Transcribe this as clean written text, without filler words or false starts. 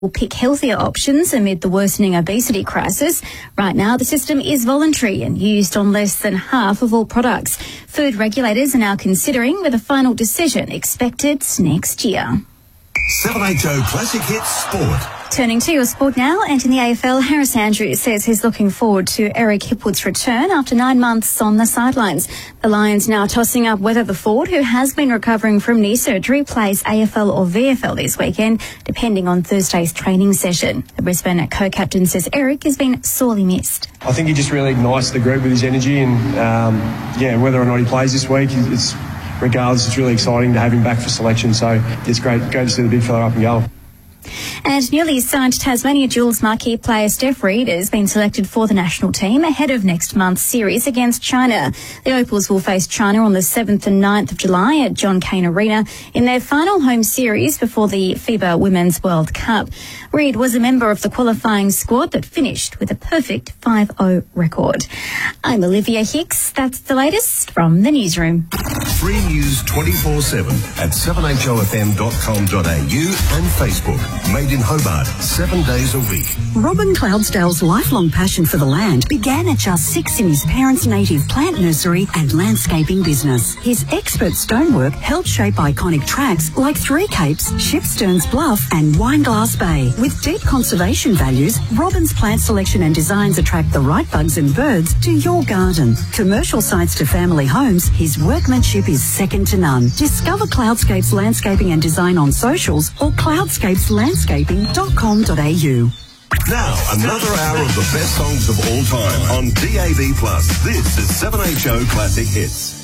will pick healthier options amid the worsening obesity crisis. Right now, the system is voluntary and used on less than half of all products. Food regulators are now considering with a final decision expected next year. 7HO Classic Hits Sport. Turning to your sport now, and in the AFL, Harris Andrews says he's looking forward to Eric Hipwood's return after 9 months on the sidelines. The Lions now tossing up whether the forward, who has been recovering from knee surgery, plays AFL or VFL this weekend, depending on Thursday's training session. The Brisbane co-captain says Eric has been sorely missed. I think he just really ignites the group with his energy, and whether or not he plays this week, regardless, it's really exciting to have him back for selection. So it's great to see the big fella up and going. And newly signed Tasmania Jewels marquee player Steph Reid has been selected for the national team ahead of next month's series against China. The Opals will face China on the 7th and 9th of July at John Cain Arena in their final home series before the FIBA Women's World Cup. Reid was a member of the qualifying squad that finished with a perfect 5-0 record. I'm Olivia Hicks. That's the latest from the newsroom. Free news 24/7 at 7HOFM.com.au and Facebook. Made in Hobart, 7 days a week. Robin Cloudsdale's lifelong passion for the land began at just 6 in his parents' native plant nursery and landscaping business. His expert stonework helped shape iconic tracks like Three Capes, Shipsterns Bluff and Wineglass Bay. With deep conservation values, Robin's plant selection and designs attract the right bugs and birds to your garden. Commercial sites to family homes, his workmanship is second to none. Discover Cloudscapes Landscaping and Design on socials or cloudscapeslandscaping.com.au. Now, another hour of the best songs of all time on DAB+. This is 7HO Classic Hits.